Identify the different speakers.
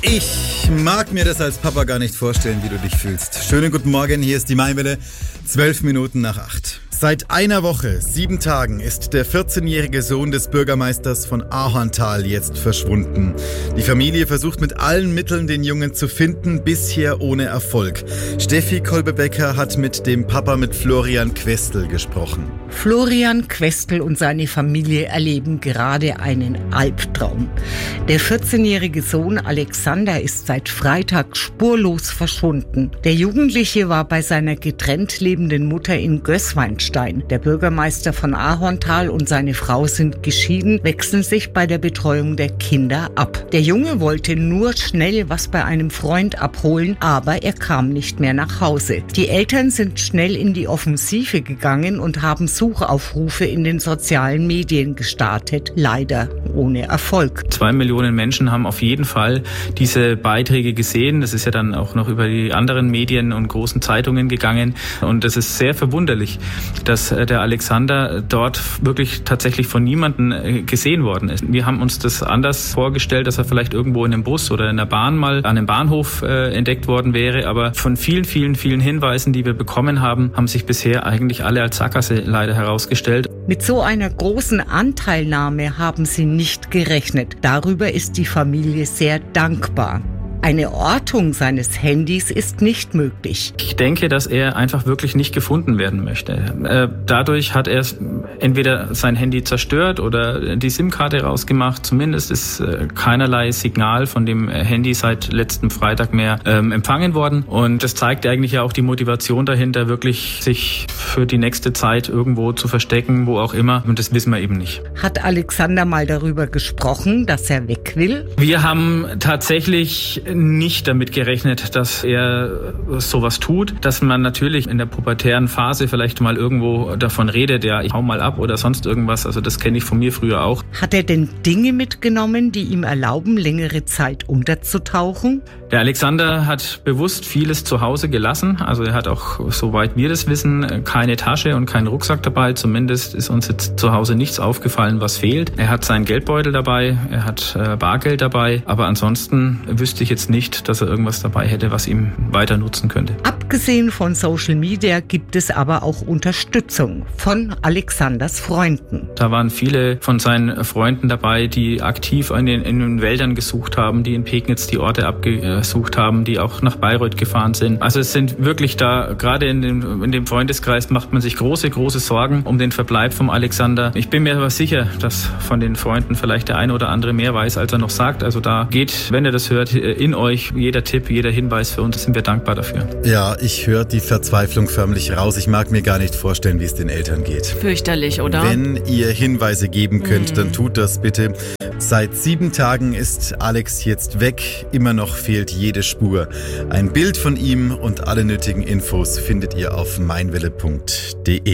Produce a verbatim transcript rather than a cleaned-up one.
Speaker 1: Ich mag mir das als Papa gar nicht vorstellen, wie du dich fühlst. Schönen guten Morgen, hier ist die Mainwelle, zwölf Minuten nach acht. Seit einer Woche, sieben Tagen, ist der vierzehnjährige Sohn des Bürgermeisters von Ahorntal jetzt verschwunden. Die Familie versucht mit allen Mitteln, den Jungen zu finden, bisher ohne Erfolg. Steffi Kolbe-Becker hat mit dem Papa, mit Florian Questel, gesprochen.
Speaker 2: Florian Questel und seine Familie erleben gerade einen Albtraum. Der vierzehnjährige Sohn Alexander ist seit Freitag spurlos verschwunden. Der Jugendliche war bei seiner getrennt lebenden Mutter in Gößweinstein. Der Bürgermeister von Ahorntal und seine Frau sind geschieden, wechseln sich bei der Betreuung der Kinder ab. Der Junge wollte nur schnell was bei einem Freund abholen, aber er kam nicht mehr nach Hause. Die Eltern sind schnell in die Offensive gegangen und haben Suchaufrufe in den sozialen Medien gestartet, leider ohne Erfolg.
Speaker 3: Zwei Millionen Menschen haben auf jeden Fall diese Beiträge gesehen. Das ist ja dann auch noch über die anderen Medien und großen Zeitungen gegangen. Und es ist sehr verwunderlich, dass der Alexander dort wirklich tatsächlich von niemandem gesehen worden ist. Wir haben uns das anders vorgestellt, dass er vielleicht irgendwo in einem Bus oder in der Bahn mal an einem Bahnhof äh, entdeckt worden wäre. Aber von vielen, vielen, vielen Hinweisen, die wir bekommen haben, haben sich bisher eigentlich alle als Sackgasse leider herausgestellt.
Speaker 2: Mit so einer großen Anteilnahme haben sie nicht gerechnet. Darüber ist die Familie sehr dankbar. Eine Ortung seines Handys ist nicht möglich.
Speaker 3: Ich denke, dass er einfach wirklich nicht gefunden werden möchte. Dadurch hat er entweder sein Handy zerstört oder die SIM-Karte rausgemacht. Zumindest ist keinerlei Signal von dem Handy seit letztem Freitag mehr ähm, empfangen worden. Und das zeigt eigentlich ja auch die Motivation dahinter, wirklich sich für die nächste Zeit irgendwo zu verstecken, wo auch immer. Und das wissen wir eben nicht.
Speaker 2: Hat Alexander mal darüber gesprochen, dass er weg will?
Speaker 3: Wir haben tatsächlich nicht damit gerechnet, dass er sowas tut, dass man natürlich in der pubertären Phase vielleicht mal irgendwo davon redet, ja, ich hau mal ab oder sonst irgendwas, also das kenne ich von mir früher auch.
Speaker 2: Hat er denn Dinge mitgenommen, die ihm erlauben, längere Zeit unterzutauchen?
Speaker 3: Der Alexander hat bewusst vieles zu Hause gelassen, also er hat auch, soweit wir das wissen, keine Tasche und keinen Rucksack dabei, zumindest ist uns jetzt zu Hause nichts aufgefallen, was fehlt. Er hat seinen Geldbeutel dabei, er hat äh, Bargeld dabei, aber ansonsten wüsste ich jetzt nicht, dass er irgendwas dabei hätte, was ihm weiter nutzen könnte.
Speaker 2: Abgesehen von Social Media gibt es aber auch Unterstützung von Alexanders Freunden.
Speaker 3: Da waren viele von seinen Freunden dabei, die aktiv in den, in den Wäldern gesucht haben, die in Pegnitz die Orte abgesucht haben, die auch nach Bayreuth gefahren sind. Also es sind wirklich da, gerade in dem, in dem Freundeskreis macht man sich große, große Sorgen um den Verbleib vom Alexander. Ich bin mir aber sicher, dass von den Freunden vielleicht der eine oder andere mehr weiß, als er noch sagt. Also da geht, wenn er das hört, in euch jeder Tipp, jeder Hinweis für uns, sind wir dankbar dafür.
Speaker 1: Ja, ich höre die Verzweiflung förmlich raus. Ich mag mir gar nicht vorstellen, wie es den Eltern geht.
Speaker 4: Fürchterlich, oder?
Speaker 1: Wenn ihr Hinweise geben könnt,
Speaker 4: mm.
Speaker 1: dann tut das bitte. Seit sieben Tagen ist Alex jetzt weg. Immer noch fehlt jede Spur. Ein Bild von ihm und alle nötigen Infos findet ihr auf meinwelle punkt de.